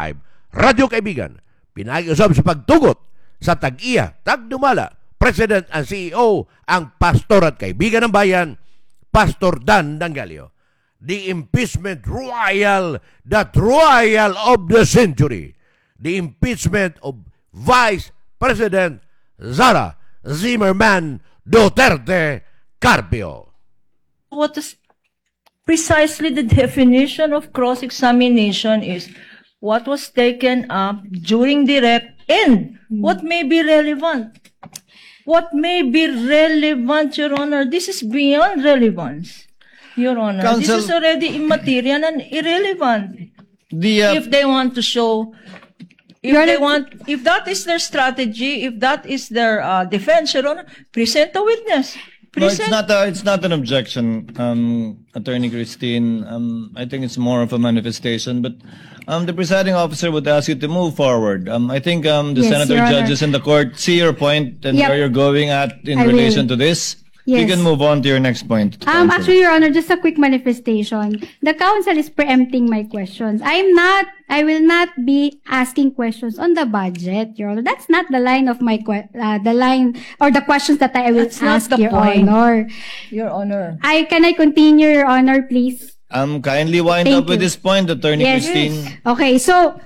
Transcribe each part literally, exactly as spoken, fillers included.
five. Radyo Kaibigan, pinag-usap sa pagtugot sa tag-iya, tagdumala, President and C E O, ang pastor at kaibigan ng bayan, Pastor Dan Dangalio. The impeachment royal, the trial of the century. The impeachment of Vice President Sara Zimmerman Duterte Carpio. What is precisely the definition of cross-examination is what was taken up during direct and what may be relevant. What may be relevant, Your Honor? This is beyond relevance, Your Honor. Counsel, this is already immaterial and irrelevant. The, uh, if they want to show, if Your they Honor- want, if that is their strategy, if that is their uh, defense, Your Honor, present a witness. no, it's Present. not a, it's not an objection, um, Attorney Christine. Um, I think it's more of a manifestation, but um, the presiding officer would ask you to move forward. Um, I think um, the Yes, senator Your Honor. judges in the court see your point and Yep. where you're going at in I relation will. to this. You Yes. can move on to your next point. Um, Counsel. actually, Your Honor, just a quick manifestation. The council is preempting my questions. I'm not, I will not be asking questions on the budget, Your Honor. That's not the line of my, que- uh, the line, or the questions that I will That's not ask, the Your point. Honor. Your Honor. I, can I continue, Your Honor, please? Um, kindly wind Thank up with you. this point, Attorney Yes. Christine. Okay, so,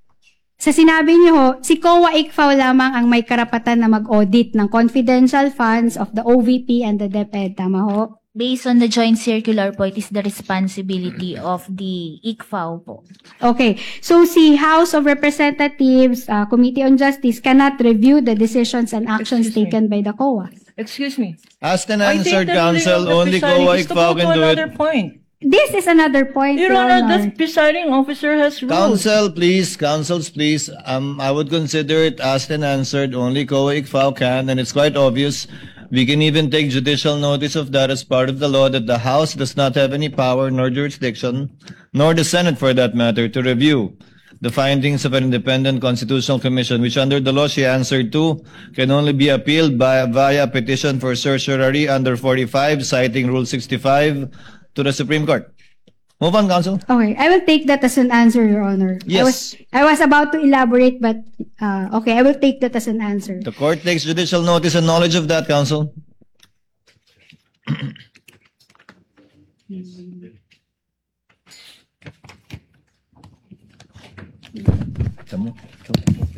sa sinabi niyo ho, si C O A ICFAO lamang ang may karapatan na mag-audit ng confidential funds of the O V P and the DepEd, tama ho? Based on the joint circular po, it is the responsibility of the I C F A O po. Okay, so si House of Representatives, uh, Committee on Justice cannot review the decisions and actions Excuse me. taken by the C O A. Excuse me. Asked and I think answered, the ruling Counsel. of the Only presiding COA is to ICFAO go to can do another it. point. This is another point, Your Honor, Honor. the presiding officer has ruled. Counsel, please, counsels, please. Um, I would consider it asked and answered. Only COA ICFAO can, and it's quite obvious. We can even take judicial notice of that as part of the law that the House does not have any power nor jurisdiction, nor the Senate for that matter, to review the findings of an independent constitutional commission, which under the law she answered to, can only be appealed by, via petition for certiorari under forty-five, citing Rule sixty-five to the Supreme Court. Move on, Counsel. Okay, I will take that as an answer, Your Honor. I was, Yes. I was about to elaborate, but uh, okay, I will take that as an answer. The court takes judicial notice and knowledge of that, Counsel. Tama.